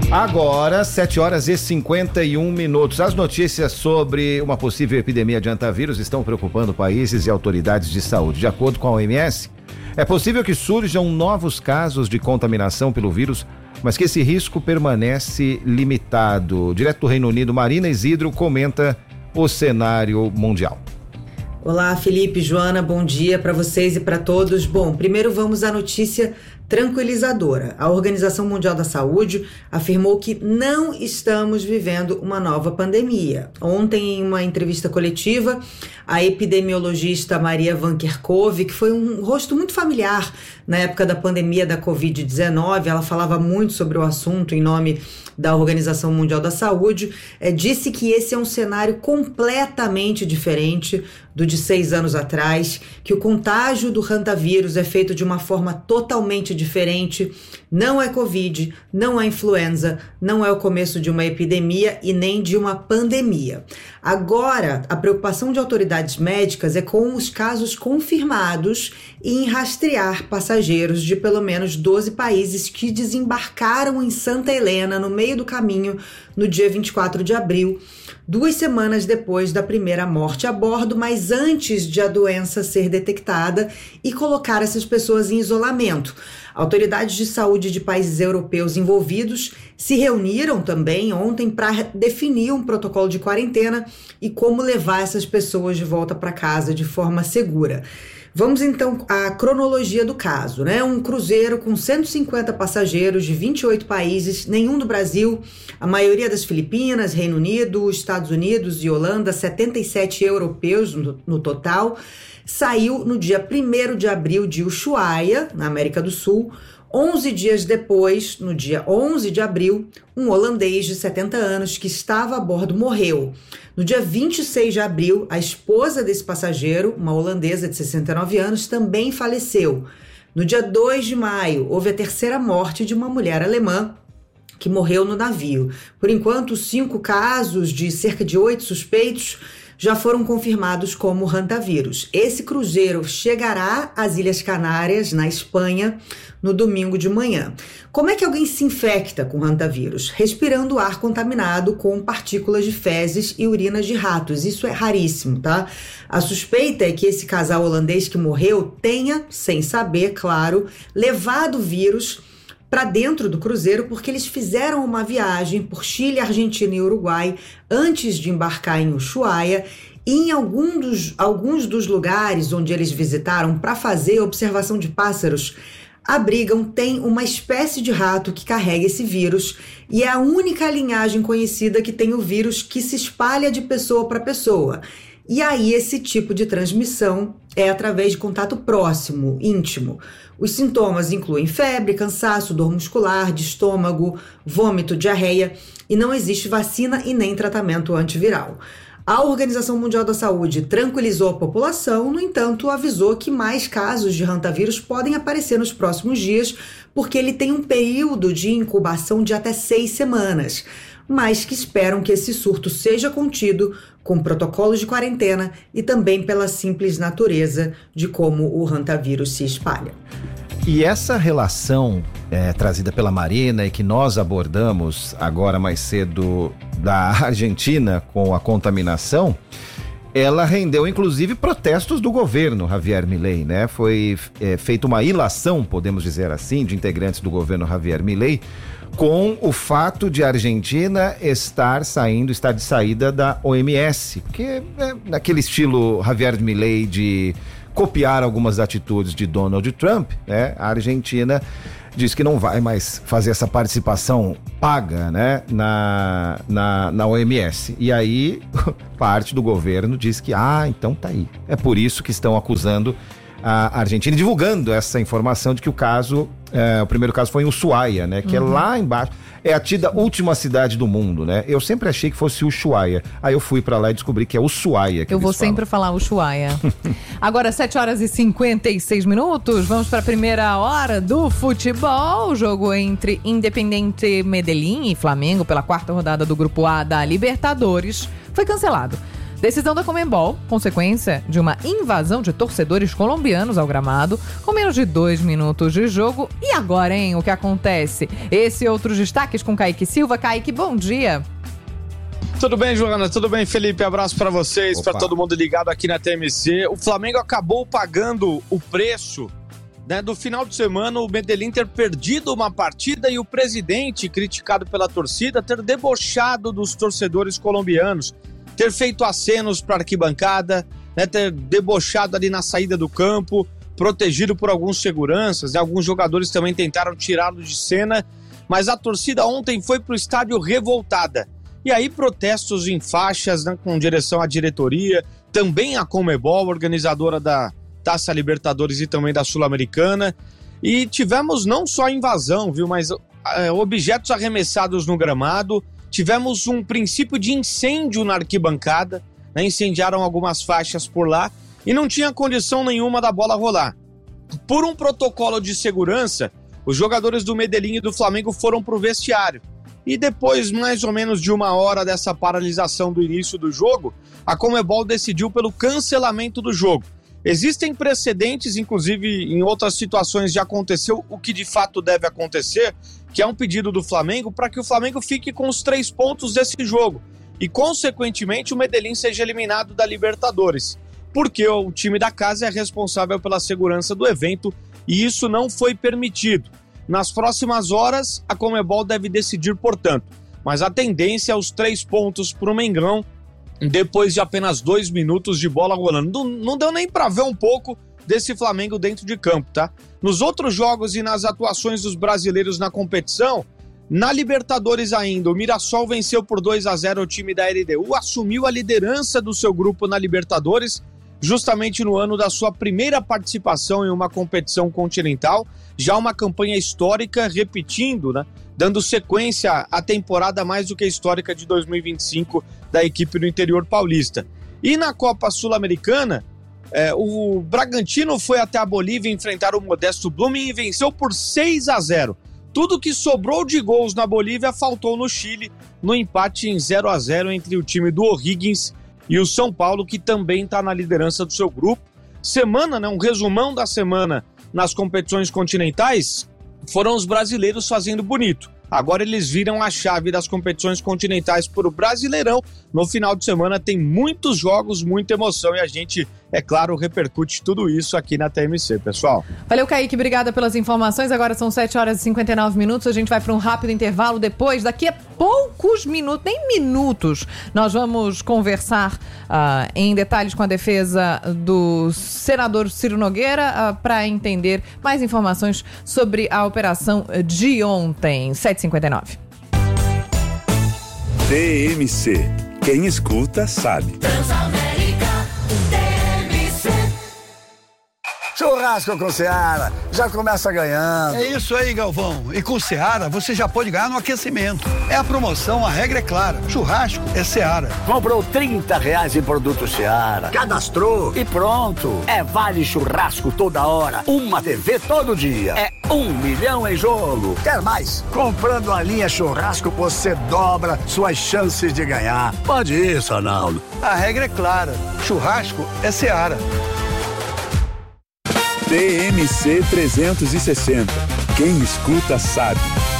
Agora, 7h51. As notícias sobre uma possível epidemia de hantavírus estão preocupando países e autoridades de saúde. De acordo com a OMS, é possível que surjam novos casos de contaminação pelo vírus, mas que esse risco permanece limitado. Direto do Reino Unido, Marina Isidro comenta o cenário mundial. Olá, Felipe, Joana, bom dia para vocês e para todos. Bom, primeiro vamos à notícia tranquilizadora. A Organização Mundial da Saúde afirmou que não estamos vivendo uma nova pandemia. Ontem, em uma entrevista coletiva, a epidemiologista Maria Van Kerkhove, que foi um rosto muito familiar na época da pandemia da Covid-19, ela falava muito sobre o assunto em nome da Organização Mundial da Saúde, disse que esse é um cenário completamente diferente do de 6 anos atrás, que o contágio do hantavírus é feito de uma forma totalmente diferente, não é Covid, não é influenza, não é o começo de uma epidemia e nem de uma pandemia. Agora, a preocupação de autoridades médicas é com os casos confirmados e em rastrear passageiros de pelo menos 12 países que desembarcaram em Santa Helena, no meio do caminho, no dia 24 de abril, 2 semanas depois da primeira morte a bordo, mas antes de a doença ser detectada e colocar essas pessoas em isolamento. Autoridades de saúde de países europeus envolvidos se reuniram também ontem para definir um protocolo de quarentena e como levar essas pessoas de volta para casa de forma segura. Vamos então à cronologia do caso, né? Um cruzeiro com 150 passageiros de 28 países, nenhum do Brasil, a maioria das Filipinas, Reino Unido, Estados Unidos e Holanda, 77 europeus no total, saiu no dia 1º de abril de Ushuaia, na América do Sul. 11 dias depois, no dia 11 de abril, um holandês de 70 anos que estava a bordo morreu. No dia 26 de abril, a esposa desse passageiro, uma holandesa de 69 anos, também faleceu. No dia 2 de maio, houve a terceira morte de uma mulher alemã que morreu no navio. Por enquanto, 5 casos de cerca de 8 suspeitos já foram confirmados como hantavírus. Esse cruzeiro chegará às Ilhas Canárias, na Espanha, no domingo de manhã. Como é que alguém se infecta com hantavírus? Respirando ar contaminado com partículas de fezes e urinas de ratos. Isso é raríssimo, tá? A suspeita é que esse casal holandês que morreu tenha, sem saber, claro, levado o vírus para dentro do cruzeiro porque eles fizeram uma viagem por Chile, Argentina e Uruguai antes de embarcar em Ushuaia e em alguns dos lugares onde eles visitaram para fazer observação de pássaros abrigam, tem uma espécie de rato que carrega esse vírus e é a única linhagem conhecida que tem o vírus que se espalha de pessoa para pessoa. E aí esse tipo de transmissão é através de contato próximo, íntimo. Os sintomas incluem febre, cansaço, dor muscular, de estômago, vômito, diarreia e não existe vacina e nem tratamento antiviral. A Organização Mundial da Saúde tranquilizou a população, no entanto, avisou que mais casos de hantavírus podem aparecer nos próximos dias, porque ele tem um período de incubação de até 6 semanas, mas que esperam que esse surto seja contido com protocolos de quarentena e também pela simples natureza de como o hantavírus se espalha. E essa relação trazida pela Marina e que nós abordamos agora mais cedo da Argentina com a contaminação, ela rendeu inclusive protestos do governo Javier Milei, né? Foi feita uma ilação, podemos dizer assim, de integrantes do governo Javier Milei com o fato de a Argentina estar de saída da OMS, porque naquele estilo Javier Milei de copiar algumas atitudes de Donald Trump, né? A Argentina diz que não vai mais fazer essa participação paga, né, na OMS. E aí, parte do governo diz que, então tá aí. É por isso que estão acusando a Argentina, divulgando essa informação de que o primeiro caso foi em Ushuaia, né, que é lá embaixo. É a tida última cidade do mundo, né? Eu sempre achei que fosse Ushuaia. Aí eu fui pra lá e descobri que é Ushuaia. Eu vou sempre falar Ushuaia. Agora, 7h56. Vamos pra primeira hora do futebol. O jogo entre Independiente Medellín e Flamengo pela 4ª rodada do Grupo A da Libertadores foi cancelado. Decisão da Conmebol, consequência de uma invasão de torcedores colombianos ao gramado, com menos de 2 minutos de jogo. E agora, hein, o que acontece? Esse e outros destaques com Kaique Silva. Kaique, bom dia. Tudo bem, Joana? Tudo bem, Felipe? Abraço para vocês, para todo mundo ligado aqui na TMC. O Flamengo acabou pagando o preço, né, do final de semana, o Medellín ter perdido uma partida e o presidente, criticado pela torcida, ter debochado dos torcedores colombianos, ter feito acenos para a arquibancada, né, ter debochado ali na saída do campo, protegido por alguns seguranças, né, alguns jogadores também tentaram tirá-lo de cena, mas a torcida ontem foi para o estádio revoltada. E aí protestos em faixas, né, com direção à diretoria, também a Conmebol, organizadora da Taça Libertadores e também da Sul-Americana. E tivemos não só invasão, viu, mas objetos arremessados no gramado. Tivemos um princípio de incêndio na arquibancada, né, incendiaram algumas faixas por lá e não tinha condição nenhuma da bola rolar. Por um protocolo de segurança, os jogadores do Medellín e do Flamengo foram para o vestiário. E depois, mais ou menos de 1 hora dessa paralisação do início do jogo, a Conmebol decidiu pelo cancelamento do jogo. Existem precedentes, inclusive em outras situações já aconteceu o que de fato deve acontecer, que é um pedido do Flamengo para que o Flamengo fique com os 3 pontos desse jogo. E, consequentemente, o Medellín seja eliminado da Libertadores. Porque o time da casa é responsável pela segurança do evento e isso não foi permitido. Nas próximas horas, a Conmebol deve decidir, portanto. Mas a tendência é os 3 pontos para o Mengão, depois de apenas 2 minutos de bola rolando. Não deu nem para ver um pouco desse Flamengo dentro de campo, tá? Nos outros jogos e nas atuações dos brasileiros na competição, na Libertadores ainda, o Mirassol venceu por 2-0 o time da LDU, assumiu a liderança do seu grupo na Libertadores, justamente no ano da sua primeira participação em uma competição continental, já uma campanha histórica, repetindo, né, dando sequência à temporada mais do que histórica de 2025 da equipe do interior paulista. E na Copa Sul-Americana, o Bragantino foi até a Bolívia enfrentar o modesto Blooming e venceu por 6-0. Tudo que sobrou de gols na Bolívia faltou no Chile, no empate em 0-0 entre o time do O'Higgins e o São Paulo, que também está na liderança do seu grupo. Semana, né, um resumão da semana nas competições continentais, foram os brasileiros fazendo bonito. Agora eles viram a chave das competições continentais para o Brasileirão. No final de semana tem muitos jogos, muita emoção e a gente, é claro, repercute tudo isso aqui na TMC, pessoal. Valeu, Kaique, obrigada pelas informações. Agora são 7 horas e 59 minutos, a gente vai para um rápido intervalo depois. Daqui a poucos minutos, nem minutos, nós vamos conversar em detalhes com a defesa do senador Ciro Nogueira para entender mais informações sobre a operação de ontem. 7h59. TMC. Quem escuta sabe. Churrasco com Seara, já começa ganhando. É isso aí, Galvão. E com Seara, você já pode ganhar no aquecimento. É a promoção, a regra é clara. Churrasco é Seara. Comprou R$30 em produto Seara, cadastrou e pronto. É vale churrasco toda hora, uma TV todo dia. É 1 milhão em jogo. Quer mais? Comprando a linha churrasco, você dobra suas chances de ganhar. Pode ir, Sanaldo. A regra é clara. Churrasco é Seara. TMC 360. Quem escuta sabe.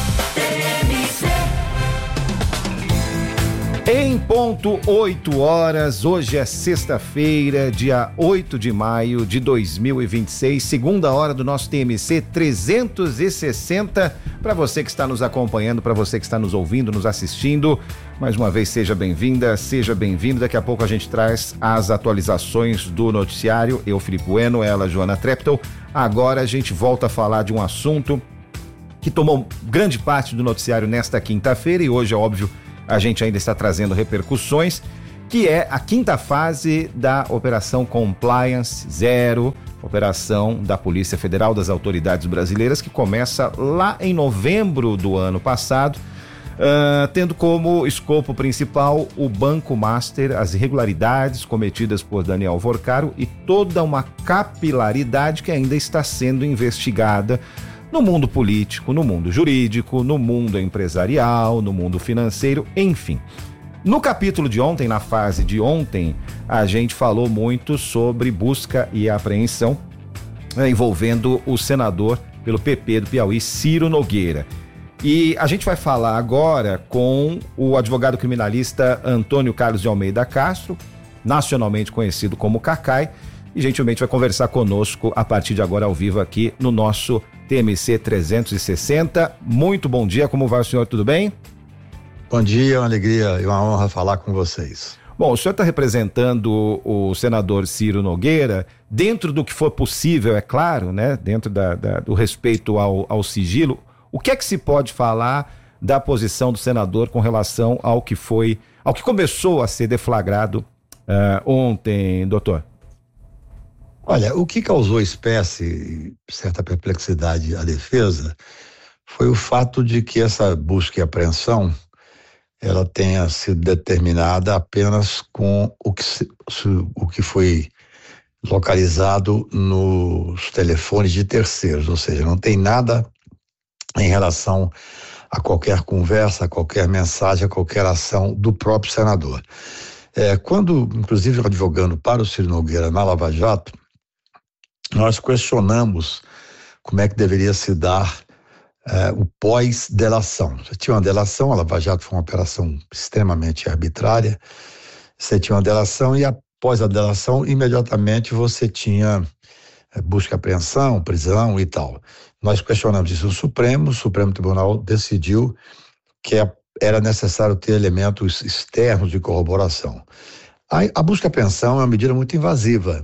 Em ponto 8 horas, hoje é sexta-feira, dia 8 de maio de 2026, segunda hora do nosso TMC 360. Para você que está nos acompanhando, para você que está nos ouvindo, nos assistindo, mais uma vez seja bem-vinda, seja bem-vindo. Daqui a pouco a gente traz as atualizações do noticiário. Eu, Felipe Bueno, ela, Joana Treptow. Agora a gente volta a falar de um assunto que tomou grande parte do noticiário nesta quinta-feira e hoje, é óbvio, a gente ainda está trazendo repercussões, que é a 5ª fase da Operação Compliance Zero, operação da Polícia Federal, das autoridades brasileiras, que começa lá em novembro do ano passado, tendo como escopo principal o Banco Master, as irregularidades cometidas por Daniel Vorcaro e toda uma capilaridade que ainda está sendo investigada no mundo político, no mundo jurídico, no mundo empresarial, no mundo financeiro, enfim. No capítulo de ontem, na fase de ontem, a gente falou muito sobre busca e apreensão envolvendo o senador pelo PP do Piauí, Ciro Nogueira. E a gente vai falar agora com o advogado criminalista Antônio Carlos de Almeida Castro, nacionalmente conhecido como Cacai, e gentilmente vai conversar conosco a partir de agora ao vivo aqui no nosso TMC 360. Muito bom dia, como vai o senhor, tudo bem? Bom dia, uma alegria e uma honra falar com vocês. Bom, o senhor está representando o senador Ciro Nogueira, dentro do que for possível, é claro, né? Dentro do respeito ao sigilo. O que é que se pode falar da posição do senador com relação ao que começou a ser deflagrado ontem, doutor? Olha, o que causou espécie e certa perplexidade à defesa foi o fato de que essa busca e apreensão ela tenha sido determinada apenas com o que foi localizado nos telefones de terceiros, ou seja, não tem nada em relação a qualquer conversa, a qualquer mensagem, a qualquer ação do próprio senador. Quando, inclusive, advogando para o Ciro Nogueira na Lava Jato, nós questionamos como é que deveria se dar o pós-delação. Você tinha uma delação, a Lava Jato foi uma operação extremamente arbitrária, você tinha uma delação e após a delação, imediatamente você tinha busca e apreensão, prisão e tal. Nós questionamos isso no Supremo, o Supremo Tribunal decidiu que era necessário ter elementos externos de corroboração. A busca e apreensão é uma medida muito invasiva.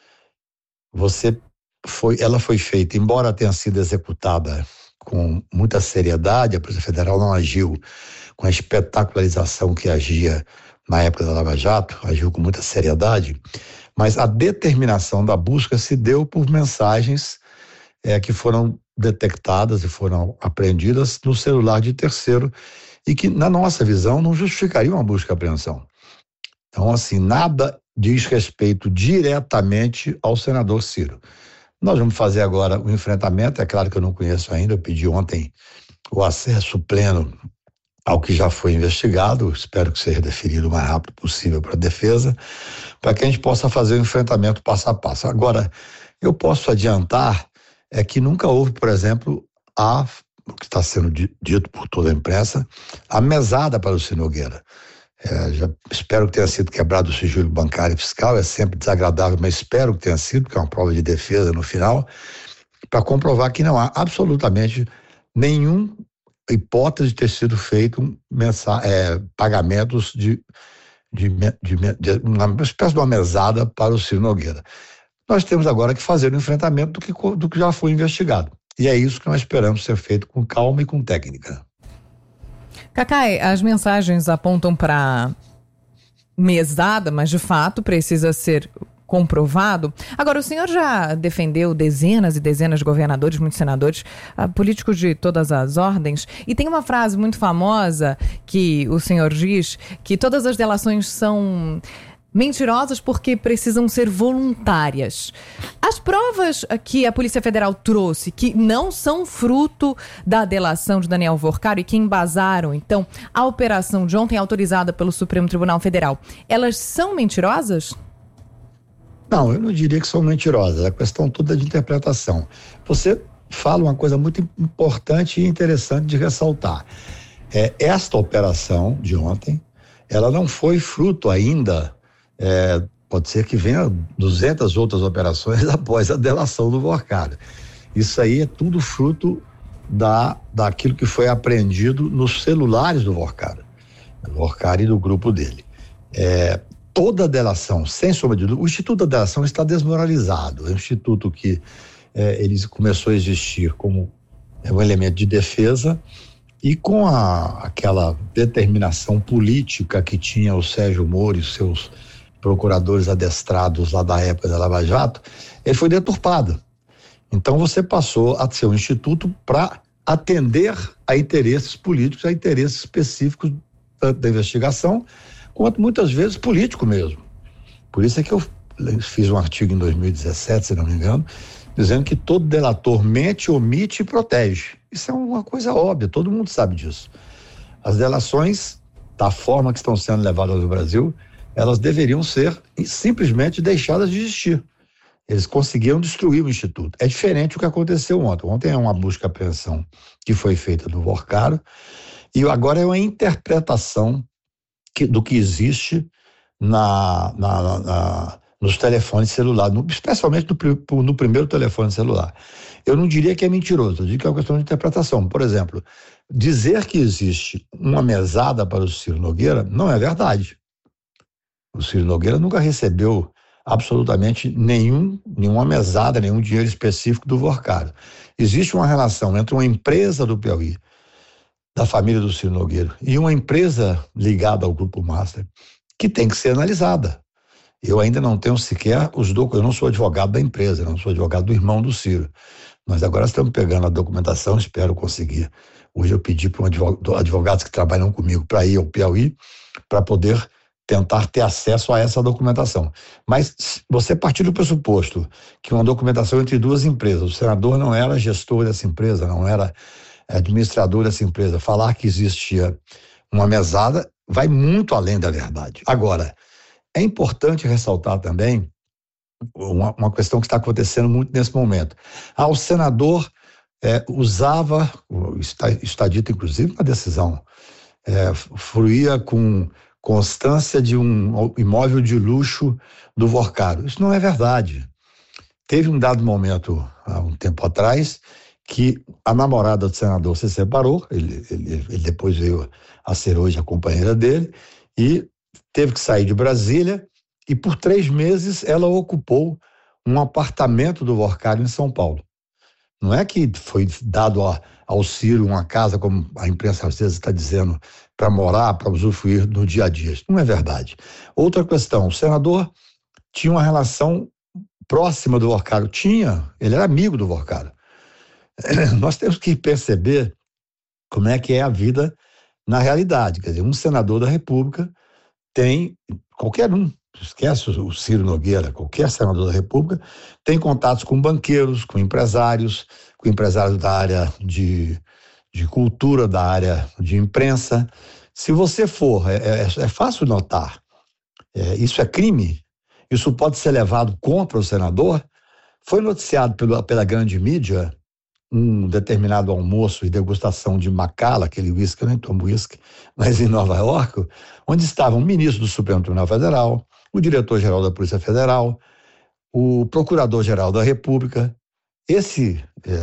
Ela foi feita, embora tenha sido executada com muita seriedade, a Polícia Federal não agiu com a espetacularização que agia na época da Lava Jato, agiu com muita seriedade, mas a determinação da busca se deu por mensagens que foram detectadas e foram apreendidas no celular de terceiro e que, na nossa visão, não justificariam uma busca e apreensão. Então, assim, nada diz respeito diretamente ao senador Ciro. Nós vamos fazer agora o enfrentamento, é claro que eu não conheço ainda, eu pedi ontem o acesso pleno ao que já foi investigado, espero que seja deferido o mais rápido possível para a defesa, para que a gente possa fazer o enfrentamento passo a passo. Agora, eu posso adiantar que nunca houve, por exemplo, o que está sendo dito por toda a imprensa, a mesada para o Ciro Nogueira. Já espero que tenha sido quebrado o sigilo bancário e fiscal, é sempre desagradável, mas espero que tenha sido, porque é uma prova de defesa no final, para comprovar que não há absolutamente nenhuma hipótese de ter sido feito pagamentos de uma espécie de uma mesada para o Ciro Nogueira. Nós temos agora que fazer o enfrentamento do que já foi investigado. E é isso que nós esperamos ser feito com calma e com técnica. Cacai, as mensagens apontam para mesada, mas de fato precisa ser comprovado. Agora, o senhor já defendeu dezenas e dezenas de governadores, muitos senadores, políticos de todas as ordens, e tem uma frase muito famosa que o senhor diz que todas as delações são mentirosas porque precisam ser voluntárias. As provas que a Polícia Federal trouxe, que não são fruto da delação de Daniel Vorcaro e que embasaram, então, a operação de ontem autorizada pelo Supremo Tribunal Federal, elas são mentirosas? Não, eu não diria que são mentirosas, a questão toda é de interpretação. Você fala uma coisa muito importante e interessante de ressaltar. Esta operação de ontem, ela não foi fruto ainda, pode ser que venha 200 outras operações após a delação do Vorcaro. Isso aí é tudo fruto daquilo que foi apreendido nos celulares do Vorcaro e do grupo dele. Toda a delação, sem sombra de dúvida, o Instituto da Delação está desmoralizado. É um instituto que ele começou a existir como um elemento de defesa e com aquela determinação política que tinha o Sérgio Moro e seus procuradores adestrados lá da época da Lava Jato, ele foi deturpado. Então você passou a ser um instituto para atender a interesses políticos, a interesses específicos tanto da investigação, quanto muitas vezes político mesmo. Por isso é que eu fiz um artigo em 2017, se não me engano, dizendo que todo delator mente, omite e protege. Isso é uma coisa óbvia, todo mundo sabe disso. As delações da forma que estão sendo levadas no Brasil, elas deveriam ser simplesmente deixadas de existir. Eles conseguiram destruir o Instituto. É diferente do que aconteceu ontem. Ontem é uma busca e apreensão que foi feita do Vorcaro, e agora é uma interpretação do que existe nos telefones celulares, especialmente no primeiro telefone celular. Eu não diria que é mentiroso, eu digo que é uma questão de interpretação. Por exemplo, dizer que existe uma mesada para o Ciro Nogueira não é verdade. O Ciro Nogueira nunca recebeu absolutamente nenhuma mesada, nenhum dinheiro específico do Vorcaro. Existe uma relação entre uma empresa do Piauí, da família do Ciro Nogueira, e uma empresa ligada ao Grupo Master, que tem que ser analisada. Eu ainda não tenho sequer os documentos, eu não sou advogado da empresa, eu não sou advogado do irmão do Ciro. Nós agora estamos pegando a documentação, espero conseguir. Hoje eu pedi para advogados que trabalham comigo para ir ao Piauí, para poder tentar ter acesso a essa documentação. Mas você partir do pressuposto que uma documentação entre duas empresas, o senador não era gestor dessa empresa, não era administrador dessa empresa, falar que existia uma mesada vai muito além da verdade. Agora, é importante ressaltar também uma questão que está acontecendo muito nesse momento. O senador usava, está dito inclusive na decisão, fruía com constância de um imóvel de luxo do Vorcaro. Isso não é verdade. Teve um dado momento, há um tempo atrás, que a namorada do senador se separou, ele depois veio a ser hoje a companheira dele, e teve que sair de Brasília, e por 3 meses ela ocupou um apartamento do Vorcaro em São Paulo. Não é que foi dado ao Ciro uma casa, como a imprensa às vezes está dizendo, para morar, para usufruir no dia a dia. Isso não é verdade. Outra questão, o senador tinha uma relação próxima do Vorcaro. Ele era amigo do Vorcaro. Nós temos que perceber como é que é a vida na realidade. Quer dizer, um senador da República tem, qualquer um, esquece o Ciro Nogueira, qualquer senador da República, tem contatos com banqueiros, com empresários da área de cultura, da área de imprensa. Se você for, é fácil notar, isso é crime, isso pode ser levado contra o senador. Foi noticiado pela grande mídia um determinado almoço e degustação de Macallan, aquele uísque, eu nem tomo uísque, mas em Nova York, onde estavam o ministro do Supremo Tribunal Federal, o diretor-geral da Polícia Federal, o procurador-geral da República. Esse,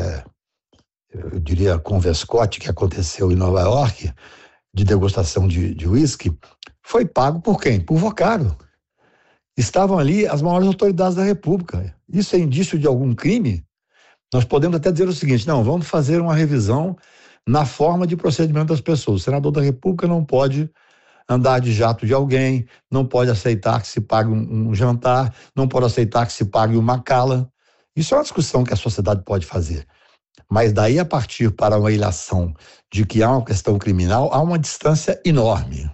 eu diria, convescote que aconteceu em Nova York, de degustação de uísque, foi pago por quem? Por Vorcaro. Estavam ali as maiores autoridades da República. Isso é indício de algum crime? Nós podemos até dizer o seguinte: não, vamos fazer uma revisão na forma de procedimento das pessoas. O senador da República não pode andar de jato de alguém, não pode aceitar que se pague um jantar, não pode aceitar que se pague uma Macallan. Isso é uma discussão que a sociedade pode fazer. Mas daí a partir para uma ilação de que há uma questão criminal, há uma distância enorme.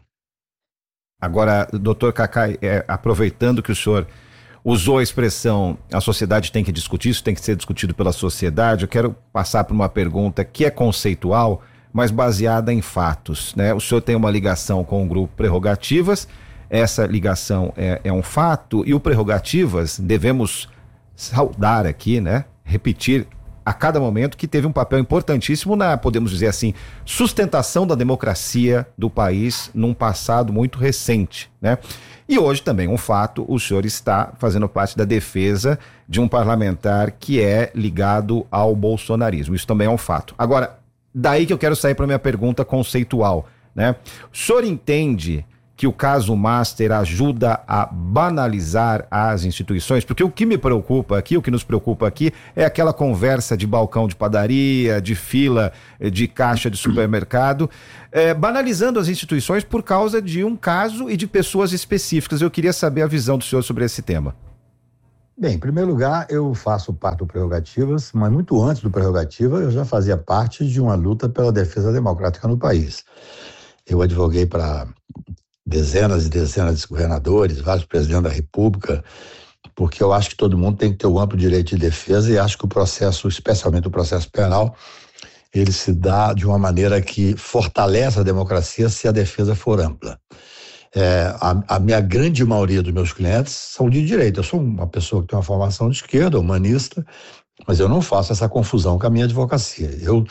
Agora, doutor Cacai, aproveitando que o senhor usou a expressão a sociedade tem que discutir, isso tem que ser discutido pela sociedade, eu quero passar por uma pergunta que é conceitual, mas baseada em fatos, né? O senhor tem uma ligação com o grupo Prerrogativas, essa ligação é um fato, e o Prerrogativas, devemos saudar aqui, né? Repetir a cada momento que teve um papel importantíssimo na, podemos dizer assim, sustentação da democracia do país num passado muito recente, né? E hoje também um fato, o senhor está fazendo parte da defesa de um parlamentar que é ligado ao bolsonarismo, isso também é um fato. Agora, daí que eu quero sair para a minha pergunta conceitual, né? O senhor entende que o caso Master ajuda a banalizar as instituições? Porque o que me preocupa aqui, o que nos preocupa aqui é aquela conversa de balcão de padaria, de fila, de caixa de supermercado, banalizando as instituições por causa de um caso e de pessoas específicas. Eu queria saber a visão do senhor sobre esse tema. Bem, em primeiro lugar, eu faço parte do Prerrogativas, mas muito antes do Prerrogativa eu já fazia parte de uma luta pela defesa democrática no país. Eu advoguei para dezenas e dezenas de governadores, vários presidentes da República, porque eu acho que todo mundo tem que ter o amplo direito de defesa e acho que o processo, especialmente o processo penal, ele se dá de uma maneira que fortalece a democracia se a defesa for ampla. A minha grande maioria dos meus clientes são de direita. Eu sou uma pessoa que tem uma formação de esquerda, humanista, mas eu não faço essa confusão com a minha advocacia. Eu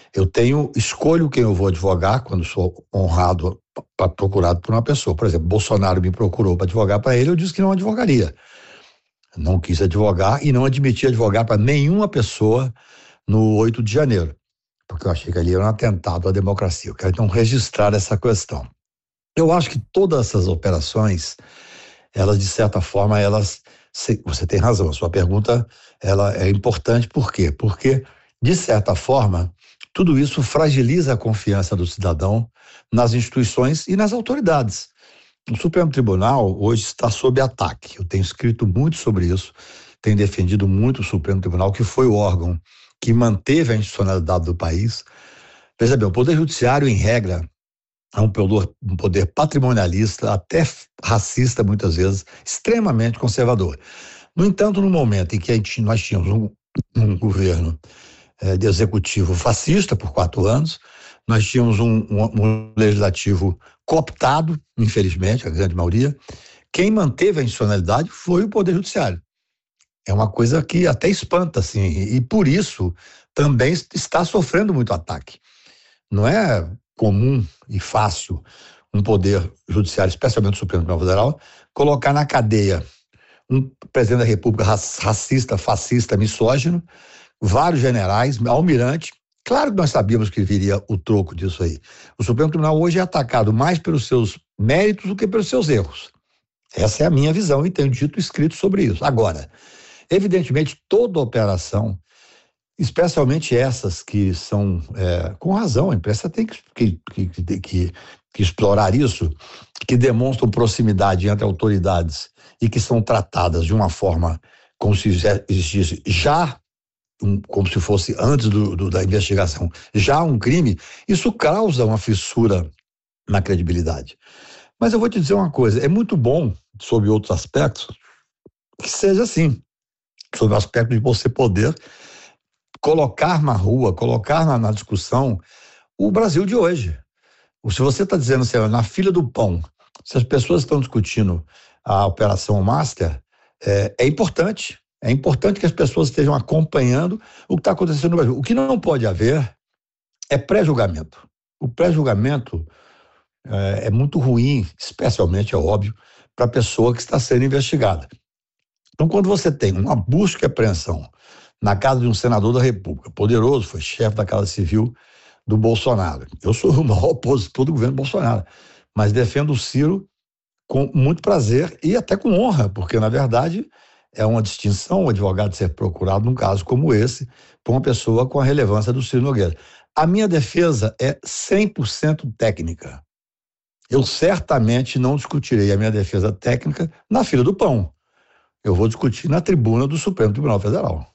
escolho quem eu vou advogar quando sou honrado, procurado por uma pessoa. Por exemplo, Bolsonaro me procurou para advogar para ele, eu disse que não advogaria. Não quis advogar e não admiti advogar para nenhuma pessoa no 8 de janeiro, porque eu achei que ali era um atentado à democracia. Eu quero então registrar essa questão. Eu acho que todas essas operações, elas de certa forma, você tem razão, a sua pergunta ela é importante. Por quê? Porque, de certa forma, tudo isso fragiliza a confiança do cidadão nas instituições e nas autoridades. O Supremo Tribunal hoje está sob ataque. Eu tenho escrito muito sobre isso, tenho defendido muito o Supremo Tribunal, que foi o órgão que manteve a institucionalidade do país. Veja bem, o Poder Judiciário, em regra, é um poder patrimonialista, até racista muitas vezes, extremamente conservador. No entanto, no momento em que nós tínhamos um governo de executivo fascista por 4 anos, nós tínhamos um legislativo cooptado, infelizmente, a grande maioria, quem manteve a institucionalidade foi o Poder Judiciário. É uma coisa que até espanta, assim, e por isso também está sofrendo muito ataque. Não é comum e fácil um poder judiciário, especialmente o Supremo Tribunal Federal, colocar na cadeia um presidente da República racista, fascista, misógino, vários generais, almirante. Claro que nós sabíamos que viria o troco disso aí. O Supremo Tribunal hoje é atacado mais pelos seus méritos do que pelos seus erros. Essa é a minha visão e tenho dito e escrito sobre isso. Agora, evidentemente, toda operação, especialmente essas que são, com razão, a imprensa tem que explorar isso, que demonstram proximidade entre autoridades e que são tratadas de uma forma como se existisse como se fosse antes da investigação, já um crime. Isso causa uma fissura na credibilidade. Mas eu vou te dizer uma coisa, é muito bom, sob outros aspectos, que seja assim, sob o aspecto de você poder colocar na rua, colocar na discussão o Brasil de hoje. Se você está dizendo assim, na fila do pão, se as pessoas estão discutindo a Operação Master, é importante. É importante que as pessoas estejam acompanhando o que está acontecendo no Brasil. O que não pode haver é pré-julgamento. O pré-julgamento é muito ruim, especialmente, é óbvio, para a pessoa que está sendo investigada. Então, quando você tem uma busca e apreensão na casa de um senador da República, poderoso, foi chefe da Casa Civil do Bolsonaro. Eu sou o maior opositor do governo Bolsonaro, mas defendo o Ciro com muito prazer e até com honra, porque, na verdade, é uma distinção o advogado ser procurado num caso como esse por uma pessoa com a relevância do Ciro Nogueira. A minha defesa é 100% técnica. Eu certamente não discutirei a minha defesa técnica na fila do pão. Eu vou discutir na tribuna do Supremo Tribunal Federal.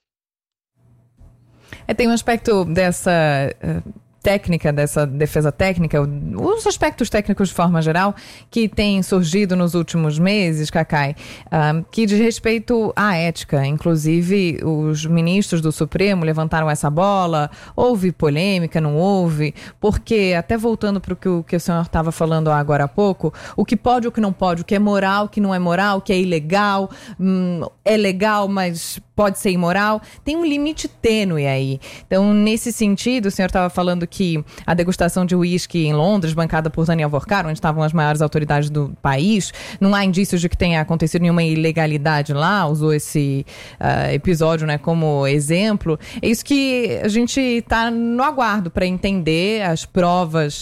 Tem um aspecto dessa técnica, dessa defesa técnica, os aspectos técnicos de forma geral, que tem surgido nos últimos meses, Cacai, que diz respeito à ética. Inclusive, os ministros do Supremo levantaram essa bola, houve polêmica, não houve, porque, até voltando para o que o senhor estava falando agora há pouco, o que pode, o que não pode, o que é moral, o que não é moral, o que é ilegal, é legal, mas pode ser imoral, tem um limite tênue aí. Então, nesse sentido, o senhor estava falando que a degustação de uísque em Londres, bancada por Daniel Vorcaro, onde estavam as maiores autoridades do país, não há indícios de que tenha acontecido nenhuma ilegalidade lá, usou esse episódio, né, como exemplo. É isso que a gente está no aguardo para entender as provas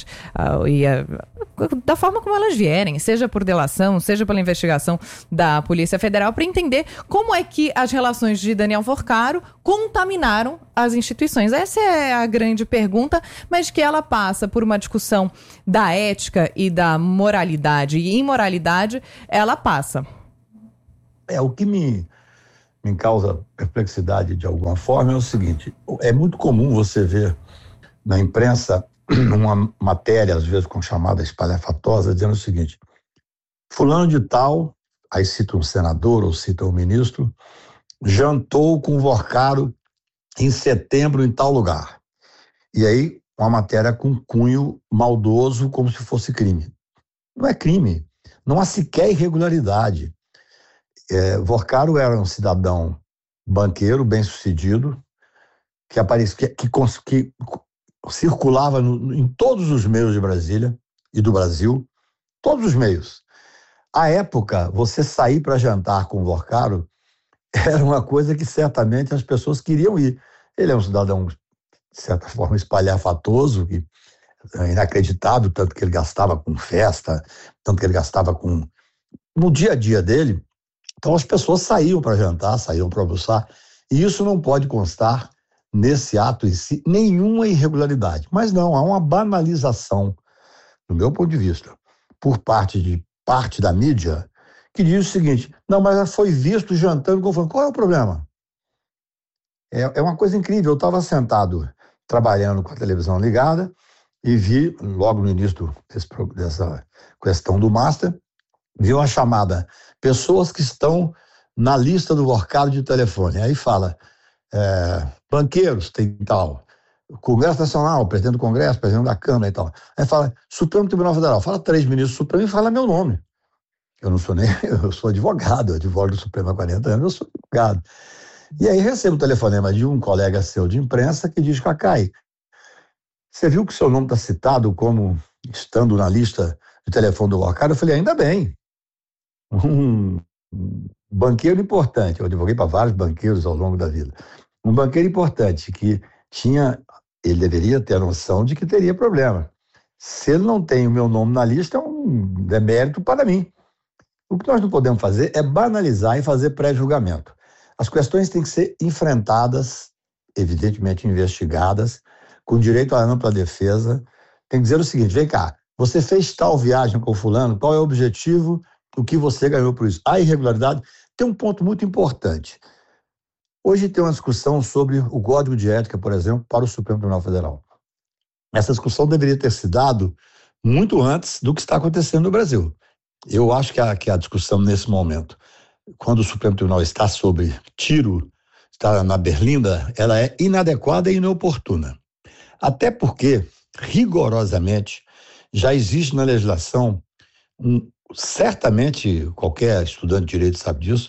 da forma como elas vierem, seja por delação, seja pela investigação da Polícia Federal, para entender como é que as relações de Daniel Vorcaro contaminaram as instituições. Essa é a grande pergunta, mas que ela passa por uma discussão da ética e da moralidade e imoralidade, ela passa. O que me causa perplexidade de alguma forma é o seguinte: é muito comum você ver na imprensa uma matéria, às vezes com chamada espalhafatosa, dizendo o seguinte: fulano de tal, aí cita um senador ou cita um ministro, jantou com o Vorcaro em setembro em tal lugar. E aí, uma matéria com cunho maldoso, como se fosse crime. Não é crime, não há sequer irregularidade. Vorcaro era um cidadão banqueiro, bem-sucedido, que circulava em todos os meios de Brasília e do Brasil, todos os meios. À época, você sair para jantar com o Vorcaro era uma coisa que certamente as pessoas queriam ir. Ele é um cidadão, de certa forma, espalhafatoso, inacreditável, tanto que ele gastava com festa, tanto que ele gastava no dia a dia dele. Então as pessoas saíam para jantar, saíam para almoçar, e isso não pode constar nesse ato em si nenhuma irregularidade. Mas não, há uma banalização, do meu ponto de vista, por parte da mídia, que diz o seguinte: não, mas foi visto jantando com o fulano. Qual é o problema? É uma coisa incrível. Eu estava sentado, trabalhando com a televisão ligada, e vi, logo no início dessa questão do Master, vi uma chamada, pessoas que estão na lista do Vorcaro de telefone. Aí fala, banqueiros, tem tal, Congresso Nacional, presidente do Congresso, presidente da Câmara e tal. Aí fala, Supremo Tribunal Federal, fala 3 ministros do Supremo e fala meu nome. Eu não sou eu sou advogado, eu advogo do Supremo há 40 anos, eu sou advogado. E aí recebo o telefonema de um colega seu de imprensa que diz, Cacai, você viu que o seu nome está citado como estando na lista de telefone do Vorcaro? Eu falei, ainda bem. Um banqueiro importante, eu advoguei para vários banqueiros ao longo da vida. Um banqueiro importante que ele deveria ter a noção de que teria problema. Se ele não tem o meu nome na lista, é um demérito para mim. O que nós não podemos fazer é banalizar e fazer pré-julgamento. As questões têm que ser enfrentadas, evidentemente investigadas, com direito à ampla defesa. Tem que dizer o seguinte, vem cá, você fez tal viagem com o fulano, qual é o objetivo, o que você ganhou por isso? A irregularidade tem um ponto muito importante. Hoje tem uma discussão sobre o Código de Ética, por exemplo, para o Supremo Tribunal Federal. Essa discussão deveria ter se dado muito antes do que está acontecendo no Brasil. Eu acho que a discussão nesse momento, quando o Supremo Tribunal está sob tiro, está na berlinda, ela é inadequada e inoportuna. Até porque, rigorosamente, já existe na legislação, certamente qualquer estudante de direito sabe disso,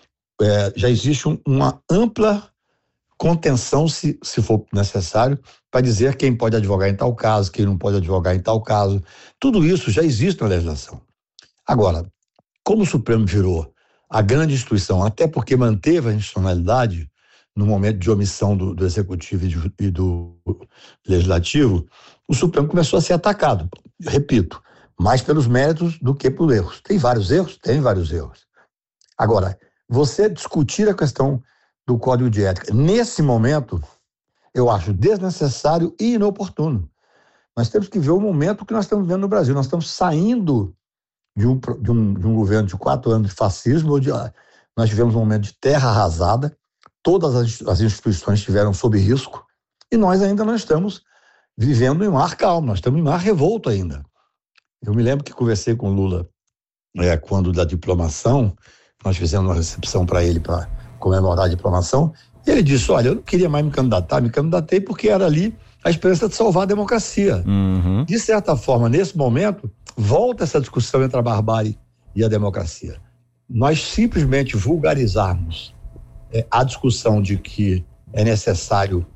já existe uma ampla contenção, se for necessário, para dizer quem pode advogar em tal caso, quem não pode advogar em tal caso. Tudo isso já existe na legislação. Agora, como o Supremo virou a grande instituição, até porque manteve a institucionalidade no momento de omissão do Executivo e do Legislativo, o Supremo começou a ser atacado, repito, mais pelos méritos do que por erros. Tem vários erros? Tem vários erros. Agora, você discutir a questão do Código de Ética, nesse momento, eu acho desnecessário e inoportuno. Nós temos que ver o momento que nós estamos vivendo no Brasil. Nós estamos saindo de um governo de 4 anos de fascismo, onde nós tivemos um momento de terra arrasada, todas as instituições estiveram sob risco, e nós ainda não estamos vivendo em mar calmo, nós estamos em mar revolto ainda. Eu me lembro que conversei com o Lula quando da diplomação, nós fizemos uma recepção para ele para comemorar a diplomação, e ele disse, olha, eu não queria mais me candidatei porque era ali a esperança de salvar a democracia. Uhum. De certa forma, nesse momento, volta essa discussão entre a barbárie e a democracia. Nós simplesmente vulgarizarmos a discussão de que é necessário,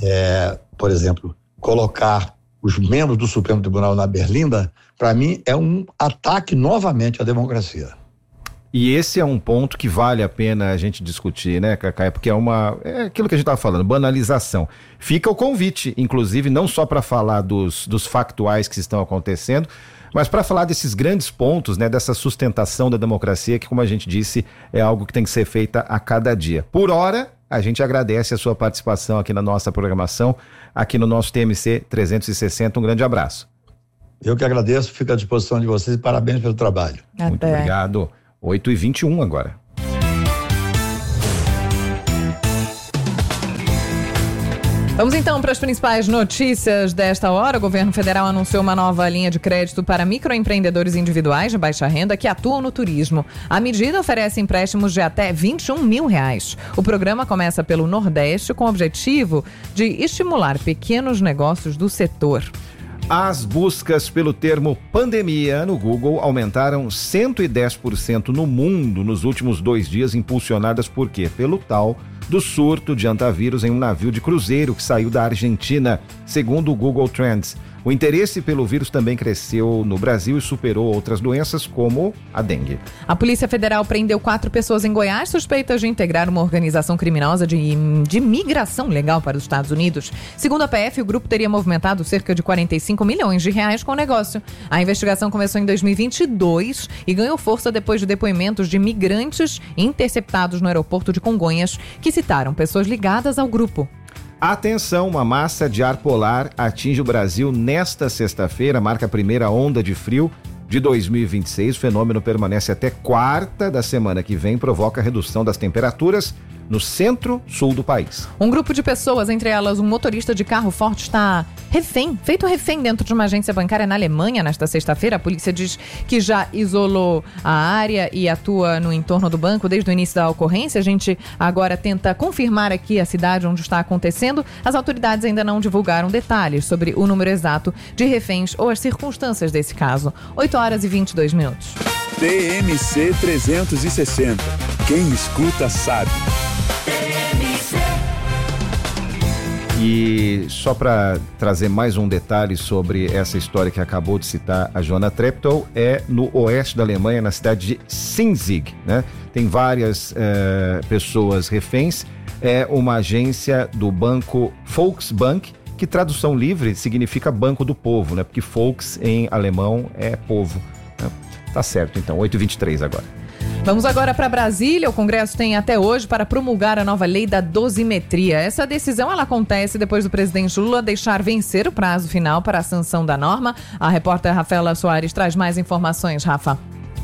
por exemplo, colocar os membros do Supremo Tribunal na berlinda, para mim é um ataque novamente à democracia. E esse é um ponto que vale a pena a gente discutir, né, Cacai? Porque é aquilo que a gente estava falando, banalização. Fica o convite, inclusive, não só para falar dos factuais que estão acontecendo, mas para falar desses grandes pontos, né, dessa sustentação da democracia, que, como a gente disse, é algo que tem que ser feita a cada dia. Por hora, a gente agradece a sua participação aqui na nossa programação, aqui no nosso TMC 360. Um grande abraço. Eu que agradeço, fico à disposição de vocês e parabéns pelo trabalho. Até. Muito obrigado. 8h21 agora. Vamos então para as principais notícias desta hora. O governo federal anunciou uma nova linha de crédito para microempreendedores individuais de baixa renda que atuam no turismo. A medida oferece empréstimos de até R$21 mil. O programa começa pelo Nordeste com o objetivo de estimular pequenos negócios do setor. As buscas pelo termo pandemia no Google aumentaram 110% no mundo nos últimos 2 dias, impulsionadas por quê? Pelo tal do surto de antavírus em um navio de cruzeiro que saiu da Argentina, segundo o Google Trends. O interesse pelo vírus também cresceu no Brasil e superou outras doenças como a dengue. A Polícia Federal prendeu 4 pessoas em Goiás suspeitas de integrar uma organização criminosa de migração legal para os Estados Unidos. Segundo a PF, o grupo teria movimentado cerca de R$45 milhões com o negócio. A investigação começou em 2022 e ganhou força depois de depoimentos de migrantes interceptados no aeroporto de Congonhas, que citaram pessoas ligadas ao grupo. Atenção, uma massa de ar polar atinge o Brasil nesta sexta-feira, marca a primeira onda de frio de 2026. O fenômeno permanece até quarta da semana que vem, provoca redução das temperaturas no centro-sul do país. Um grupo de pessoas, entre elas um motorista de carro forte, está feito refém dentro de uma agência bancária na Alemanha nesta sexta-feira. A polícia diz que já isolou a área e atua no entorno do banco desde o início da ocorrência. A gente agora tenta confirmar aqui a cidade onde está acontecendo. As autoridades ainda não divulgaram detalhes sobre o número exato de reféns ou as circunstâncias desse caso. 8h22. TMC 360. Quem escuta sabe. E só para trazer mais um detalhe sobre essa história que acabou de citar a Joana Treptow, é no oeste da Alemanha, na cidade de Sinzig, né? Tem várias pessoas reféns. É uma agência do banco Volksbank, que tradução livre significa banco do povo, né? Porque Volks em alemão é povo, né? Tá certo, então, 8h23 agora. Vamos agora para Brasília. O Congresso tem até hoje para promulgar a nova lei da dosimetria. Essa decisão ela acontece depois do presidente Lula deixar vencer o prazo final para a sanção da norma. A repórter Rafaela Soares traz mais informações, Rafa.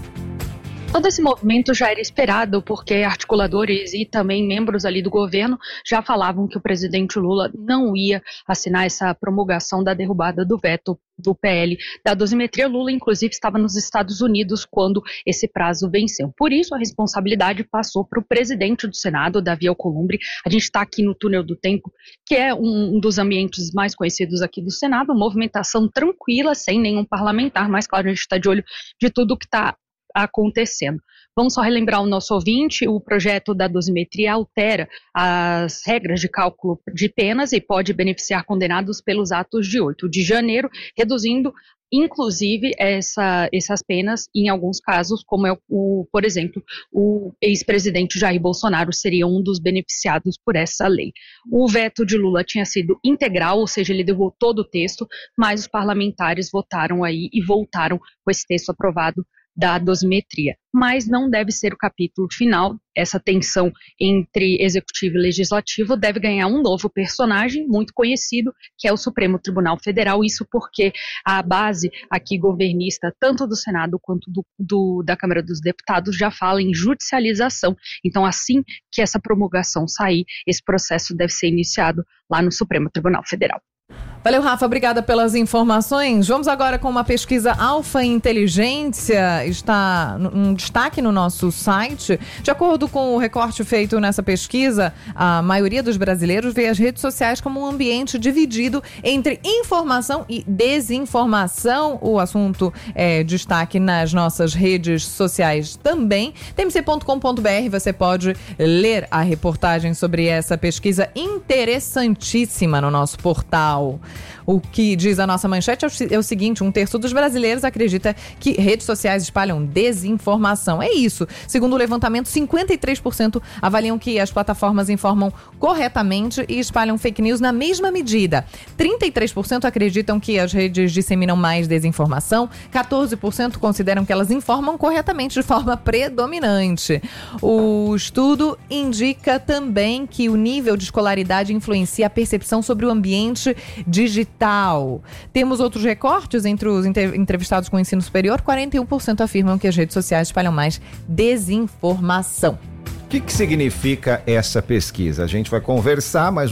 Todo esse movimento já era esperado, porque articuladores e também membros ali do governo já falavam que o presidente Lula não ia assinar essa promulgação da derrubada do veto do PL da dosimetria. Lula, inclusive, estava nos Estados Unidos quando esse prazo venceu. Por isso, a responsabilidade passou para o presidente do Senado, Davi Alcolumbre. A gente está aqui no Túnel do Tempo, que é um dos ambientes mais conhecidos aqui do Senado, movimentação tranquila, sem nenhum parlamentar, mas claro, a gente está de olho de tudo que está acontecendo. Vamos só relembrar o nosso ouvinte: o projeto da dosimetria altera as regras de cálculo de penas e pode beneficiar condenados pelos atos de 8 de janeiro, reduzindo inclusive essas penas em alguns casos, como é por exemplo, o ex-presidente Jair Bolsonaro seria um dos beneficiados por essa lei. O veto de Lula tinha sido integral, ou seja, ele derrubou todo o texto, mas os parlamentares votaram aí e voltaram com esse texto aprovado da dosimetria, mas não deve ser o capítulo final. Essa tensão entre executivo e legislativo deve ganhar um novo personagem muito conhecido, que é o Supremo Tribunal Federal. Isso porque a base aqui governista, tanto do Senado quanto da Câmara dos Deputados, já fala em judicialização. Então, assim que essa promulgação sair, esse processo deve ser iniciado lá no Supremo Tribunal Federal. Valeu, Rafa, obrigada pelas informações. Vamos agora com uma pesquisa Alfa Inteligência, está um destaque no nosso site. De acordo com o recorte feito nessa pesquisa, a maioria dos brasileiros vê as redes sociais como um ambiente dividido entre informação e desinformação. O assunto é destaque nas nossas redes sociais também. tmc.com.br, você pode ler a reportagem sobre essa pesquisa interessantíssima no nosso portal. O que diz a nossa manchete é o seguinte: 1/3 dos brasileiros acredita que redes sociais espalham desinformação. É isso. Segundo o levantamento, 53% avaliam que as plataformas informam corretamente e espalham fake news na mesma medida. 33% acreditam que as redes disseminam mais desinformação. 14% consideram que elas informam corretamente de forma predominante. O estudo indica também que o nível de escolaridade influencia a percepção sobre o ambiente digital. Temos outros recortes entre os entrevistados com ensino superior. 41% afirmam que as redes sociais espalham mais desinformação. O que significa essa pesquisa? A gente vai conversar, mas